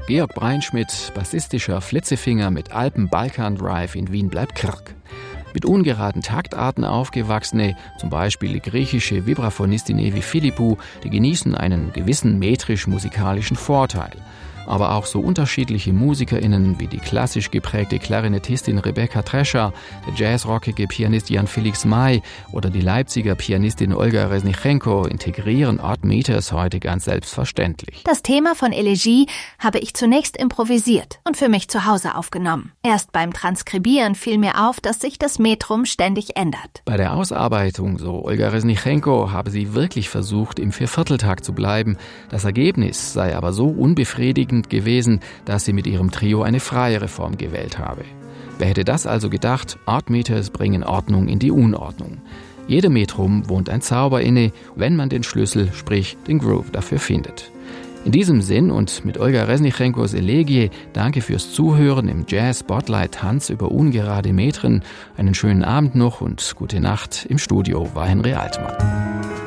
Georg Breinschmidt, bassistischer Flitzefinger mit Alpen-Balkan-Drive in Wien bleibt Krk. Mit ungeraden Taktarten aufgewachsene, zum Beispiel die griechische Vibraphonistin Evi Philippou, die genießen einen gewissen metrisch-musikalischen Vorteil. Aber auch so unterschiedliche MusikerInnen wie die klassisch geprägte Klarinettistin Rebecca Trescher, der jazzrockige Pianist Jan Felix May oder die Leipziger Pianistin Olga Resnichenko integrieren Odd Meters heute ganz selbstverständlich. Das Thema von Elegie habe ich zunächst improvisiert und für mich zu Hause aufgenommen. Erst beim Transkribieren fiel mir auf, dass sich das Metrum ständig ändert. Bei der Ausarbeitung, so Olga Resnichenko, habe sie wirklich versucht, im Viervierteltakt zu bleiben. Das Ergebnis sei aber so unbefriedigend gewesen, dass sie mit ihrem Trio eine freiere Form gewählt habe. Wer hätte das also gedacht? Odd Meters bringen Ordnung in die Unordnung. Jedem Metrum wohnt ein Zauber inne, wenn man den Schlüssel, sprich den Groove, dafür findet. In diesem Sinn und mit Olga Resnichenkos Elegie danke fürs Zuhören im Jazz Spotlight Tanz über ungerade Metren. Einen schönen Abend noch und gute Nacht. Im Studio war Henry Altmann.